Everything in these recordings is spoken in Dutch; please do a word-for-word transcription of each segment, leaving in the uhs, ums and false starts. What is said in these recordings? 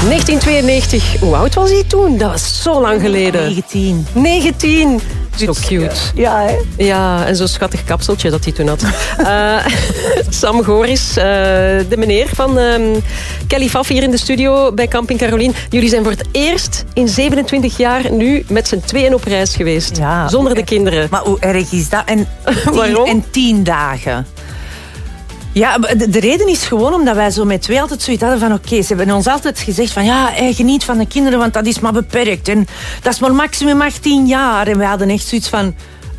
negentien tweeënnegentig. Hoe oud was hij toen? Dat was zo lang geleden. negentien. negentien. Zo cute. Ja, hè? Ja, en zo'n schattig kapseltje dat hij toen had. uh, Sam Goris, uh, de meneer van um, Kelly Faf hier in de studio bij Camping Caroline. Jullie zijn voor het eerst in zevenentwintig jaar nu met z'n tweeën op reis geweest. Ja, zonder de okay. kinderen. Maar hoe erg is dat? En tien, Waarom? En tien dagen. Ja, de, de reden is gewoon omdat wij zo met twee altijd zoiets hadden van oké, okay, ze hebben ons altijd gezegd van ja, hey, geniet van de kinderen, want dat is maar beperkt. En dat is maar maximum achttien jaar. En wij hadden echt zoiets van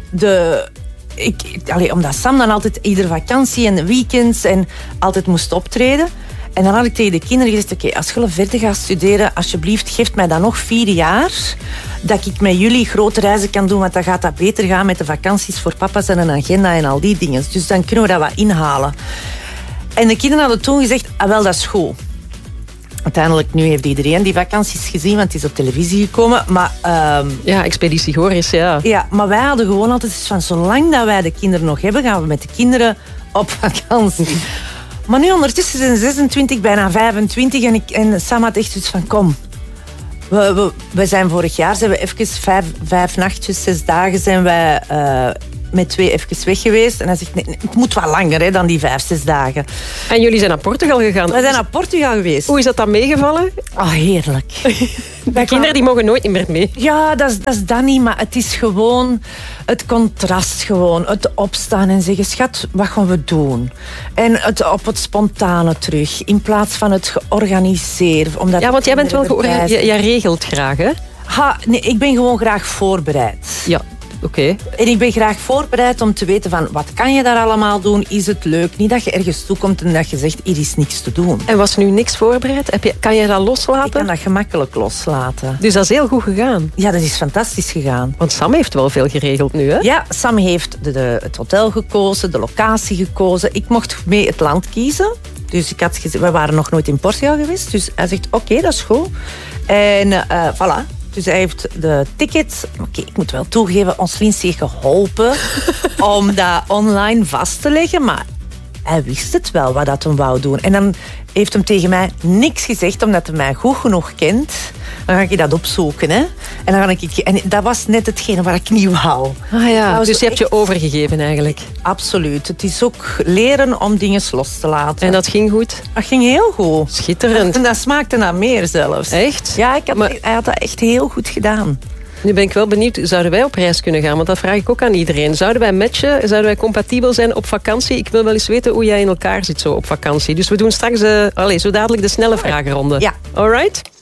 de... Ik, allee, omdat Sam dan altijd iedere vakantie en weekends en altijd moest optreden. En dan had ik tegen de kinderen gezegd, oké, okay, als je verder gaat studeren, alsjeblieft, geef mij dan nog vier jaar dat ik met jullie grote reizen kan doen, want dan gaat dat beter gaan met de vakanties voor papa's en een agenda en al die dingen. Dus dan kunnen we dat wat inhalen. En de kinderen hadden toen gezegd, ah wel, dat is goed. Uiteindelijk, nu heeft iedereen die vakanties gezien, want het is op televisie gekomen. Maar, um, ja, Expeditie Goris, ja. Ja, maar wij hadden gewoon altijd van, zolang dat wij de kinderen nog hebben, gaan we met de kinderen op vakantie. Maar nu ondertussen zijn zesentwintig, bijna vijfentwintig. En, ik, en Sam had echt zoiets van, kom. We, we, we zijn vorig jaar, zijn we even vijf, vijf nachtjes, zes dagen zijn wij uh, met twee even weg geweest. En hij zegt, nee, nee, het moet wat langer hè, dan die vijf, zes dagen. En jullie zijn naar Portugal gegaan. We zijn naar Portugal geweest. Hoe is dat dan meegevallen? Oh, heerlijk. De kinderen die mogen nooit meer mee. Ja, dat is, dat is dat niet, maar het is gewoon het contrast gewoon. Het opstaan en zeggen, schat, wat gaan we doen? En het op het spontane terug, in plaats van het georganiseerd. Omdat ja, want jij bent wel georganiseerd. Jij regelt graag, hè? Ha, nee, ik ben gewoon graag voorbereid. Ja. Oké. Okay. En ik ben graag voorbereid om te weten van wat kan je daar allemaal doen? Is het leuk? Niet dat je ergens toekomt en dat je zegt, hier is niks te doen. En was nu niks voorbereid? Heb je, kan je dat loslaten? Ik kan dat gemakkelijk loslaten. Dus dat is heel goed gegaan? Ja, dat is fantastisch gegaan. Want Sam heeft wel veel geregeld nu, hè? Ja, Sam heeft de, de, het hotel gekozen, de locatie gekozen. Ik mocht mee het land kiezen. Dus ik had gezegd, we waren nog nooit in Portugal geweest. Dus hij zegt, oké, okay, dat is goed. En uh, voilà. Dus hij heeft de tickets... Oké, okay, ik moet wel toegeven, ons Lindsay heeft geholpen om dat online vast te leggen. Maar hij wist het wel, wat dat hem wou doen. En dan heeft hem tegen mij niks gezegd, omdat hij mij goed genoeg kent. Dan ga ik dat opzoeken, hè. En, dan ga ik, en dat was net hetgene waar ik niet wou. Ah ja, dus je hebt je overgegeven eigenlijk. Absoluut. Het is ook leren om dingen los te laten. En dat ging goed? Dat ging heel goed. Schitterend. En dat smaakte naar meer zelfs. Echt? Ja, ik had, maar... hij had dat echt heel goed gedaan. Nu ben ik wel benieuwd, zouden wij op reis kunnen gaan? Want dat vraag ik ook aan iedereen. Zouden wij matchen? Zouden wij compatibel zijn op vakantie? Ik wil wel eens weten hoe jij in elkaar zit zo op vakantie. Dus we doen straks uh, allez, zo dadelijk de snelle vragenronde. Ja. All right?